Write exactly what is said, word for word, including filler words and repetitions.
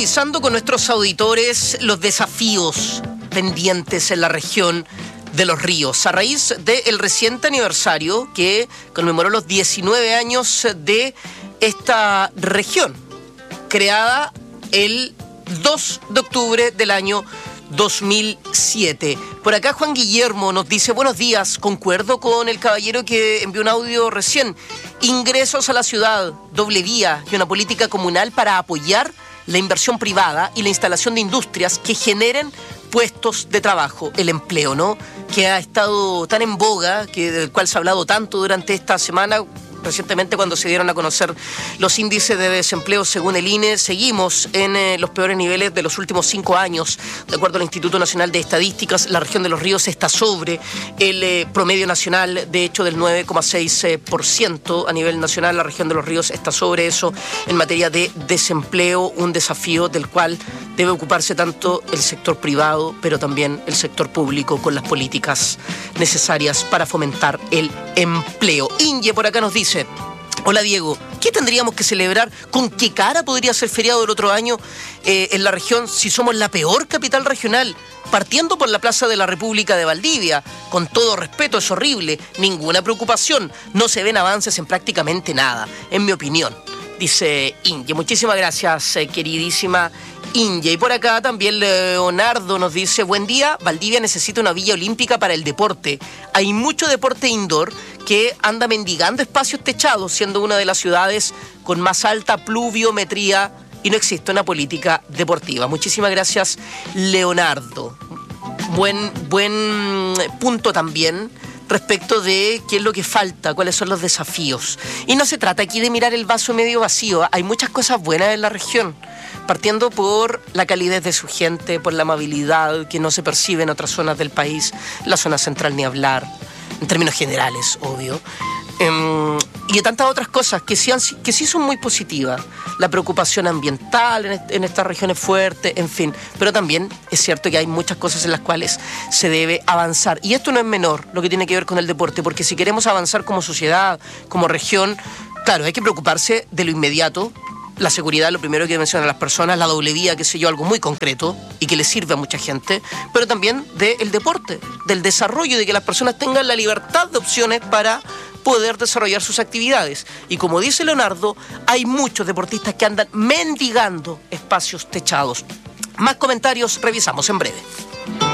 revisando con nuestros auditores los desafíos pendientes en la región de Los Ríos, a raíz del reciente aniversario que conmemoró los diecinueve años de esta región, creada el dos de octubre del año dos mil siete. Por acá Juan Guillermo nos dice: buenos días, concuerdo con el caballero que envió un audio recién. Ingresos a la ciudad, doble vía y una política comunal para apoyar la inversión privada y la instalación de industrias que generen puestos de trabajo, el empleo, ¿no? Que ha estado tan en boga, que del cual se ha hablado tanto durante esta semana. Recientemente, cuando se dieron a conocer los índices de desempleo según el I N E, seguimos en eh, los peores niveles de los últimos cinco años. De acuerdo al Instituto Nacional de Estadísticas, la región de Los Ríos está sobre el eh, promedio nacional, de hecho del nueve coma seis por ciento. A nivel nacional, la región de Los Ríos está sobre eso en materia de desempleo, un desafío del cual debe ocuparse tanto el sector privado, pero también el sector público, con las políticas necesarias para fomentar el empleo. Inge por acá nos dice: hola Diego, ¿qué tendríamos que celebrar? ¿Con qué cara podría ser feriado el otro año eh, en la región si somos la peor capital regional? Partiendo por la Plaza de la República de Valdivia, con todo respeto, es horrible, ninguna preocupación, no se ven avances en prácticamente nada, en mi opinión, dice Inge. Muchísimas gracias, eh, queridísima Inge. Y por acá también Leonardo nos dice: buen día, Valdivia necesita una villa olímpica para el deporte. Hay mucho deporte indoor que anda mendigando espacios techados, siendo una de las ciudades con más alta pluviometría, y no existe una política deportiva. Muchísimas gracias, Leonardo. Buen, buen punto también respecto de qué es lo que falta, cuáles son los desafíos. Y no se trata aquí de mirar el vaso medio vacío. Hay muchas cosas buenas en la región, partiendo por la calidez de su gente, por la amabilidad que no se percibe en otras zonas del país, la zona central ni hablar, en términos generales, obvio. Um, y de tantas otras cosas que sí, han, que sí son muy positivas. La preocupación ambiental en, est en estas regiones fuertes, en fin. Pero también es cierto que hay muchas cosas en las cuales se debe avanzar. Y esto no es menor, lo que tiene que ver con el deporte, porque si queremos avanzar como sociedad, como región, claro, hay que preocuparse de lo inmediato. La seguridad, lo primero que mencionan las personas, la doble vía, qué sé yo, algo muy concreto y que le sirve a mucha gente, pero también del deporte, del desarrollo, de que las personas tengan la libertad de opciones para poder desarrollar sus actividades. Y como dice Leonardo, hay muchos deportistas que andan mendigando espacios techados. Más comentarios revisamos en breve.